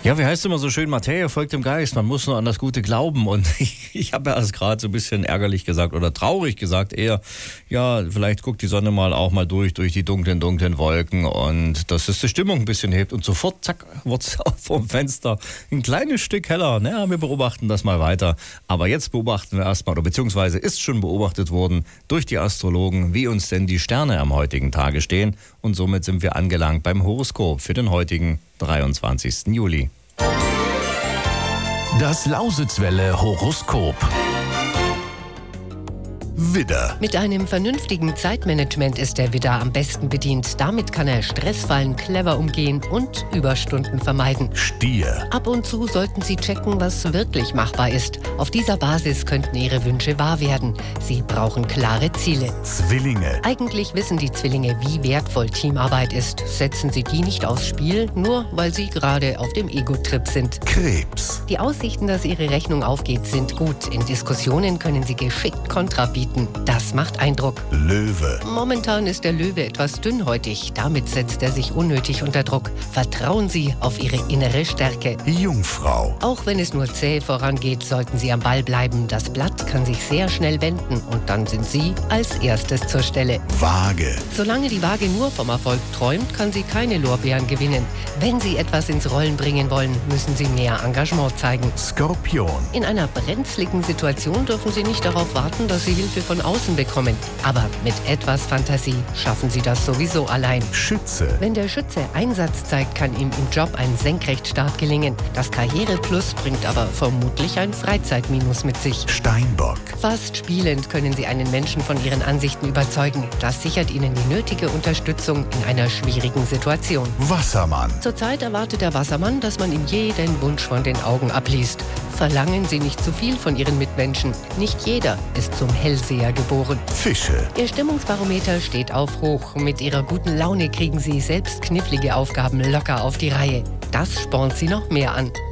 Ja, wie heißt es immer so schön, Materie folgt dem Geist, man muss nur an das Gute glauben. Und ich habe ja erst gerade so ein bisschen ärgerlich gesagt oder traurig gesagt eher, ja, vielleicht guckt die Sonne auch mal durch die dunklen Wolken und dass es die Stimmung ein bisschen hebt und sofort, zack, wird es vom Fenster ein kleines Stück heller. Naja, wir beobachten das mal weiter. Aber jetzt beobachten wir erstmal, oder beziehungsweise ist schon beobachtet worden durch die Astrologen, wie uns denn die Sterne am heutigen Tage stehen. Und somit sind wir angelangt beim Horoskop für den heutigen 23. Juli. Das Lausitzwelle Horoskop. Widder. Mit einem vernünftigen Zeitmanagement ist der Widder am besten bedient. Damit kann er Stressfallen clever umgehen und Überstunden vermeiden. Stier. Ab und zu sollten Sie checken, was wirklich machbar ist. Auf dieser Basis könnten Ihre Wünsche wahr werden. Sie brauchen klare Ziele. Zwillinge. Eigentlich wissen die Zwillinge, wie wertvoll Teamarbeit ist. Setzen Sie die nicht aufs Spiel, nur weil Sie gerade auf dem Ego-Trip sind. Krebs. Die Aussichten, dass Ihre Rechnung aufgeht, sind gut. In Diskussionen können Sie geschickt Kontra bieten. Das macht Eindruck. Löwe. Momentan ist der Löwe etwas dünnhäutig. Damit setzt er sich unnötig unter Druck. Vertrauen Sie auf Ihre innere Stärke. Jungfrau. Auch wenn es nur zäh vorangeht, sollten Sie am Ball bleiben. Das Blatt kann sich sehr schnell wenden und dann sind Sie als erstes zur Stelle. Waage. Solange die Waage nur vom Erfolg träumt, kann sie keine Lorbeeren gewinnen. Wenn Sie etwas ins Rollen bringen wollen, müssen Sie mehr Engagement zeigen. Skorpion. In einer brenzligen Situation dürfen Sie nicht darauf warten, dass Sie Hilfe von außen bekommen. Aber mit etwas Fantasie schaffen Sie das sowieso allein. Schütze. Wenn der Schütze Einsatz zeigt, kann ihm im Job ein Senkrechtstart gelingen. Das Karriereplus bringt aber vermutlich ein Freizeitminus mit sich. Steinbock. Fast spielend können Sie einen Menschen von Ihren Ansichten überzeugen. Das sichert Ihnen die nötige Unterstützung in einer schwierigen Situation. Wassermann. Zurzeit erwartet der Wassermann, dass man ihm jeden Wunsch von den Augen abliest. Verlangen Sie nicht zu viel von Ihren Mitmenschen. Nicht jeder ist zum Hellseher geboren. Fische. Ihr Stimmungsbarometer steht auf hoch. Mit Ihrer guten Laune kriegen Sie selbst knifflige Aufgaben locker auf die Reihe. Das spornt Sie noch mehr an.